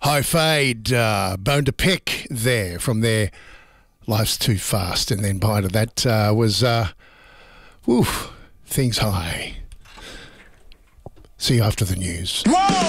High Fade, Bone to Pick there from their Life's Too Fast. And then behind of that was Things High. See you after the news. Whoa!